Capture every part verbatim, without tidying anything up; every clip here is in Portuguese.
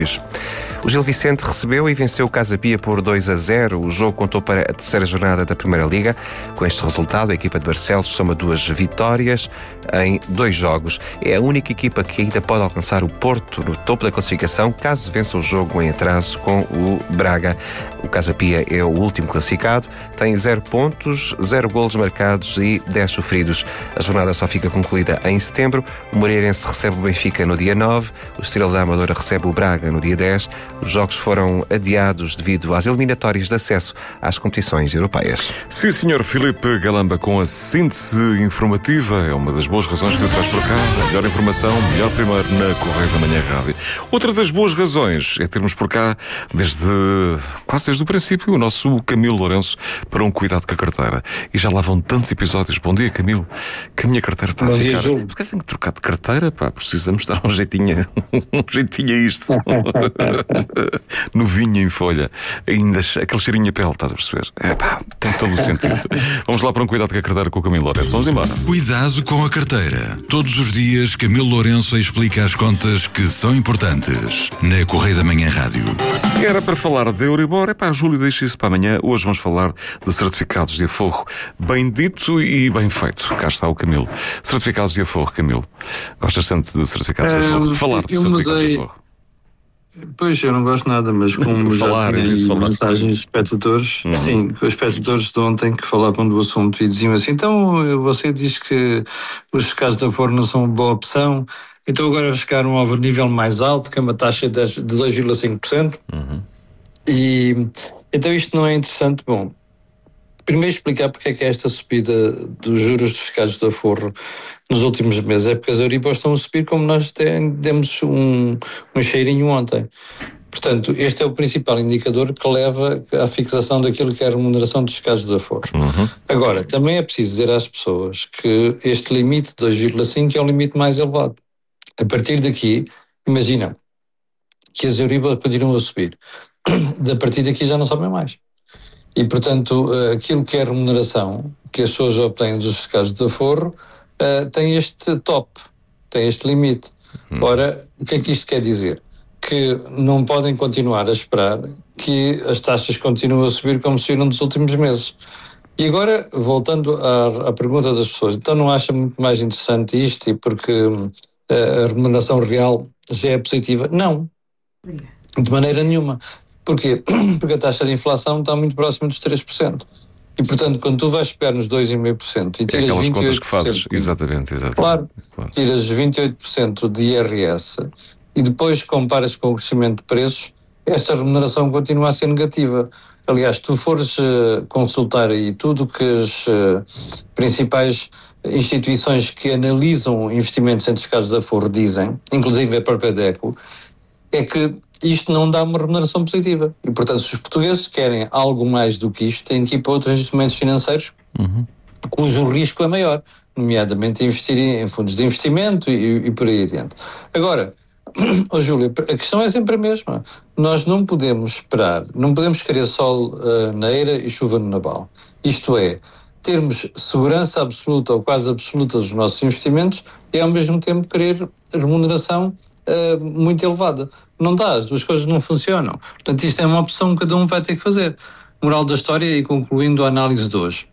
O Gil Vicente recebeu e venceu o Casa Pia por dois a zero. O jogo contou para a terceira jornada da Primeira Liga. Com este resultado, a equipa de Barcelos soma duas vitórias em dois jogos. É a única equipa que ainda pode alcançar o Porto no topo da classificação, caso vença o jogo em atraso com o Braga. O Casa Pia é o último classificado, tem zero pontos, zero golos marcados e dez sofridos. A jornada só fica concluída em setembro. O Moreirense recebe o Benfica no dia nove, o Estrela da Amadora recebe o Braga no dia dez. Os jogos foram adiados devido às eliminatórias de acesso às competições europeias. Sim, senhor Filipe Galamba, com a síntese informativa, é uma das boas razões que traz para cá. A melhor informação, melhor primeiro na Correio da Manhã Rádio. Outra das boas razões é termos por cá, desde quase desde o princípio, o nosso Camilo Lourenço para um cuidado com a carteira. E já lá vão tantos episódios. Bom dia, Camilo. Que a minha carteira está Bom a dia, ficar... Júlio. Porque tenho que trocar de carteira, pá. Precisamos dar um jeitinho, um jeitinho a isto. Novinha em folha. Ainda aquele cheirinho a pele, estás a perceber? É pá, tem todo o sentido. Vamos lá para um cuidado com a carteira com o Camilo Lourenço. Vamos embora. Cuidado com a carteira. Todos os dias, Camilo Lourenço explica as contas que são importantes na Correio da Manhã Rádio. Era para falar de Euribor. É pá, Júlio, deixa isso para amanhã. Hoje vamos falar de certificados de aforro. Bem dito e bem feito. Cá está o Camilo. Certificados de aforro, Camilo. Gostas tanto de certificados de aforro? De falar de eu certificados mudei... de aforro. Pois, eu não gosto nada, mas como Falar, já eu disse tinha falar. mensagens dos espectadores, Uhum. sim, os espectadores de ontem que falavam do assunto e diziam assim, então você diz que os certificados de aforro não são uma boa opção, então agora chegaram ao nível mais alto, que é uma taxa de dois vírgula cinco por cento, Uhum. e então isto não é interessante. Bom, primeiro explicar porque é que é esta subida dos juros dos certificados de aforro nos últimos meses. É porque as Euribor estão a subir, como nós demos um, um cheirinho ontem. Portanto, este é o principal indicador que leva à fixação daquilo que é a remuneração dos certificados de aforro. Uhum. Agora, também é preciso dizer às pessoas que este limite de dois vírgula cinco é o limite mais elevado. A partir daqui, imagina que as Euribor continuam a subir. A partir daqui já não sobem mais. E, portanto, aquilo que é a remuneração que as pessoas obtêm dos certificados de aforro uh, tem este top, tem este limite. Hum. Ora, o que é que isto quer dizer? Que não podem continuar a esperar que as taxas continuem a subir como subiram nos últimos meses. E agora, voltando à, à pergunta das pessoas, então não acha muito mais interessante isto e porque uh, a remuneração real já é positiva? Não, de maneira nenhuma. Porquê? Porque a taxa de inflação está muito próxima dos três por cento. E, portanto, quando tu vais pegar nos dois vírgula cinco por cento e tiras é aquelas vinte e oito por cento... contas que fazes, exatamente, exatamente. Claro, claro, tiras vinte e oito por cento de I R S e depois comparas com o crescimento de preços, esta remuneração continua a ser negativa. Aliás, tu fores uh, consultar aí tudo que as uh, principais instituições que analisam investimentos em certificados de aforro dizem, inclusive a própria DECO, é que isto não dá uma remuneração positiva. E, portanto, se os portugueses querem algo mais do que isto, têm que ir para outros instrumentos financeiros uhum. cujo risco é maior, nomeadamente investir em fundos de investimento e, e por aí adiante. Agora, oh, Júlio, a questão é sempre a mesma. Nós não podemos esperar, não podemos querer sol uh, na eira e chuva no nabal. Isto é, termos segurança absoluta ou quase absoluta dos nossos investimentos e, ao mesmo tempo, querer remuneração Uh, muito elevada. Não dá, as duas coisas não funcionam. Portanto, isto é uma opção que cada um vai ter que fazer. Moral da história, e concluindo a análise de hoje,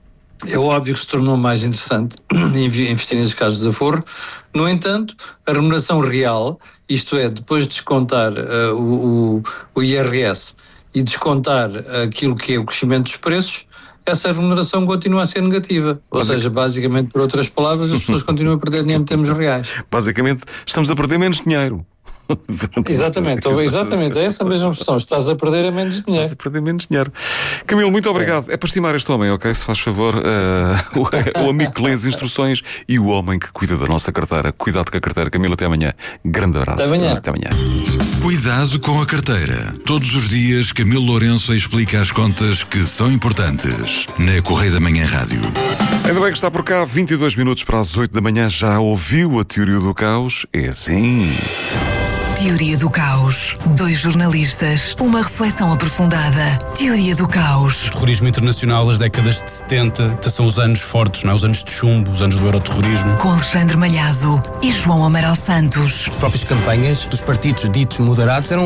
é óbvio que se tornou mais interessante investir nesses casos de aforro. No entanto, a remuneração real, isto é, depois de descontar uh, o, o I R S e descontar aquilo que é o crescimento dos preços, essa remuneração continua a ser negativa. Ou Basic... seja, basicamente, por outras palavras, as pessoas continuam a perder dinheiro em termos reais. Basicamente, estamos a perder menos dinheiro. Exatamente, exatamente, é essa mesma expressão. Estás a perder a menos dinheiro. Estás a perder menos dinheiro. Camilo, muito obrigado. É, é para estimar este homem, ok? Se faz favor, uh, o, o amigo que lê as instruções e o homem que cuida da nossa carteira. Cuidado com a carteira. Camilo, até amanhã. Grande abraço. Até amanhã. Até amanhã. Cuidado com a carteira. Todos os dias, Camilo Lourenço explica as contas que são importantes na Correio da Manhã Rádio. Ainda bem que está por cá, vinte e dois minutos para as oito da manhã. Já ouviu a Teoria do Caos? É assim. Teoria do Caos. Dois jornalistas, uma reflexão aprofundada. Teoria do Caos. Terrorismo internacional, as décadas de setenta, são os anos fortes, não é? Os anos de chumbo, os anos do euroterrorismo. Com Alexandre Malhazo e João Amaral Santos. As próprias campanhas dos partidos ditos moderados eram